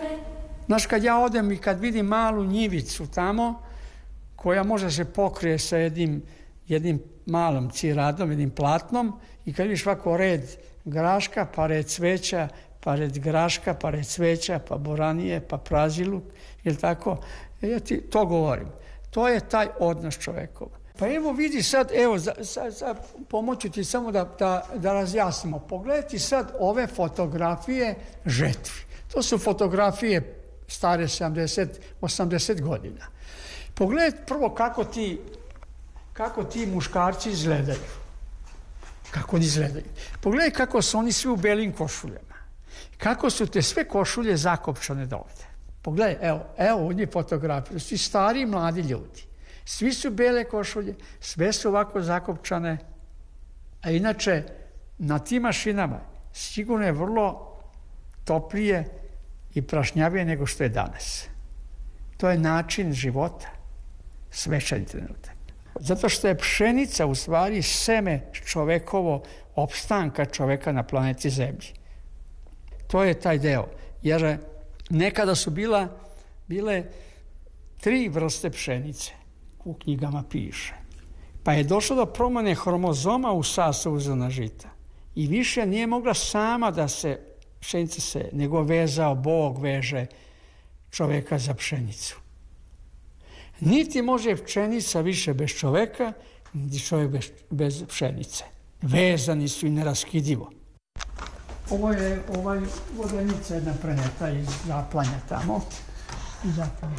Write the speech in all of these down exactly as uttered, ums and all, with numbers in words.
Znaš, kad ja odem i kad vidim malu njivicu tamo, koja može se pokrije sa jednim, jednim malom ciradom, jednim platnom, i kad vidiš ovako red graška, pa red cveća, pa red graška, pa red cveća, pa boranije, pa praziluk, ili tako, ja ti to govorim. To je taj odnos čovekov. Pa evo vidi sad, evo, za, za, za pomoću ti samo da, da, da razjasnimo. Pogledaj sad ove fotografije žetvi. To su fotografije stare sedamdeset osamdeset godina. Pogledaj prvo kako ti, kako ti muškarci izgledaju. Kako oni izgledaju. Pogledaj kako su oni svi u belim košuljama. Kako su te sve košulje zakopčane do ovde. Pogledaj, evo, evo ovdje fotografije. Svi stari i mladi ljudi. Svi su bele košulje, sve su ovako zakopčane. A inače, na tim mašinama sigurno je vrlo toplije i prašnjavije nego što je danas. To je način života. Svečani trenutak. Zato što je pšenica u stvari seme čovekovo opstanka čoveka na planeti Zemlji. To je taj deo. Jer nekada su bila, bile tri vrste pšenice. U knjigama piše. Pa je došlo do promjene hromozoma u sastavu zrna žita. I više nije mogla sama da se pšenica se, nego vezao, Bog veže čoveka za pšenicu. Niti može pšenica više bez čoveka, niti čovjek bez, bez pšenice. Vezani su i neraskidivo. Ovo je ovaj vodenica jedna preneta iz Zaplanja tamo. Iz Zaplanja.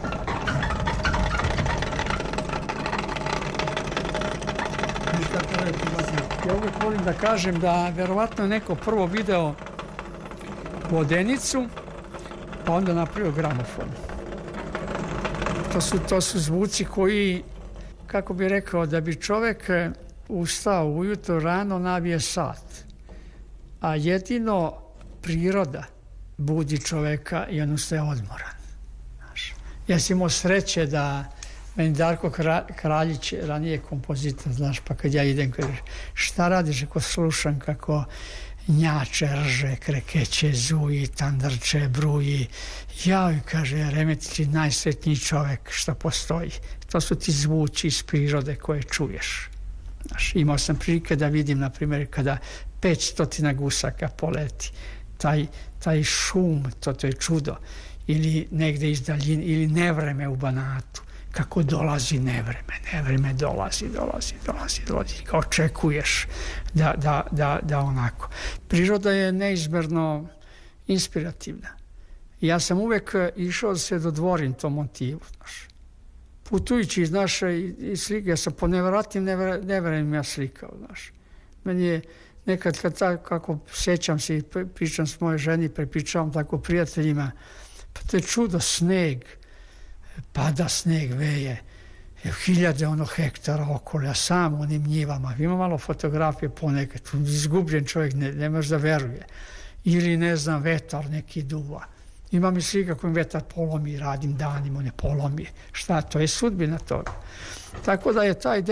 Ja uvijek volim da kažem da verovatno neko prvo video vodenicu, pa onda napravio gramofon. To su, to su zvuci koji, kako bi rekao, da bi čovjek ustao ujutro rano nabije sat. A jedino priroda budi čovjeka i on ustaje odmoran. Znaš. Ja sam imao sreće da meni Darko Kraljić, ranije kompozitor, znaš, pa kad ja idem, kaže, šta radiš ako slušam kako njače, rže, krekeće, zuji, tandrče, bruji. Ja, kaže, Remetić, najsretniji čovjek što postoji. To su ti zvuči iz prirode koje čuješ. Znaš, imao sam prilike da vidim, na primjer, kada petstotina gusaka poleti. Taj, taj šum, to, to je čudo. Ili negde iz daljine, ili nevreme u Banatu. Kako dolazi nevreme, nevreme dolazi, dolazi, dolazi, dolazi. Očekuješ da, da, da, da onako. Priroda je neizmerno inspirativna. Ja sam uvek išao da se dodvorim tom motivu, znaš. Putujući iz naše iz slike, ja sam po nevratnim nevremima ja slikao, znaš. Meni je nekad, kad tako, kako sećam se i pričam s moje ženi, prepričavam tako prijateljima, pa to je čudo, sneg, pada sneg, veje, hiljade ono hektara okolo, ja sam u onim njivama, ima malo fotografije ponekad, izgubljen čovjek, ne, ne može da veruje. Ili, ne znam, vetar neki duva. Imam i slika kojim vetar polomi, radim danima, ne polomi. Šta, to je sudbina toga. Tako da je taj